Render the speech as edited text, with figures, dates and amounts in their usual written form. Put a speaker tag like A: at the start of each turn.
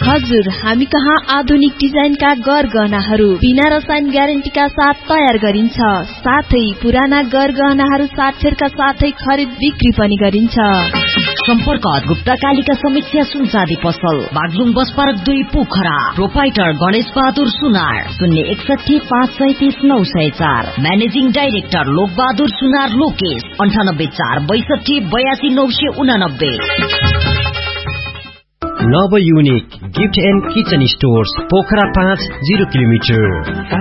A: हजुर, हामी कहाँ आधुनिक डिजाइनका गहनाहरू बिना रसायन ग्यारेन्टीका साथ तयार गरिन्छ। साथै पुराना गहनाहरू साक्षरका साथै खरिद बिक्री पनि गरिन्छ।
B: सम्पर्क गुप्ता कालिका समीक्षा सुनचाँदी पसल, Baglung bus park 2 Pokhara. Proprietor Ganesh Bahadur सुनार, 061 537 904। म्यानेजिङ डाइरेक्टर लोक बहादुर सुनार लोकेश, 98 462 82 989।
C: नव unique gift and kitchen stores, Pokhara 5 0 kilometre.